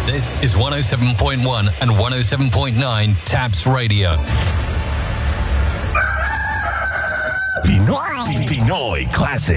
This is 107.1 and 107.9 Taps Radio. Pinoy Classic.